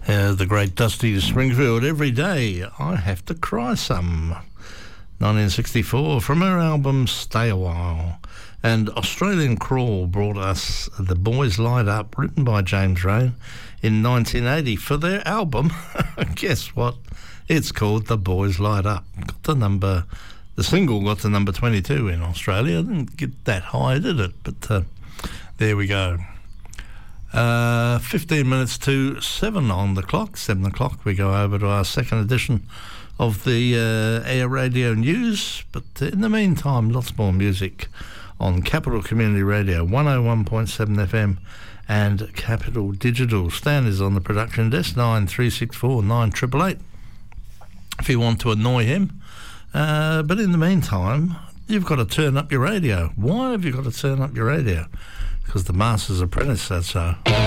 The great Dusty Springfield, Every Day I Have to Cry Some, 1964, from her album Stay a While. And Australian Crawl brought us The Boys Light Up, written by James Rain in 1980 for their album. Guess what? It's called The Boys Light Up. The single got to number 22 in Australia. Didn't get that high, did it? But there we go. 15 minutes to 7 on the clock. 7 o'clock, we go over to our second edition of the Air Radio News. But in the meantime, lots more music on Capital Community Radio, 101.7 FM and Capital Digital. Stan is on the production desk, 9364 9888, if you want to annoy him. But in the meantime, you've got to turn up your radio. Why have you got to turn up your radio? Because the Master's Apprentice said so.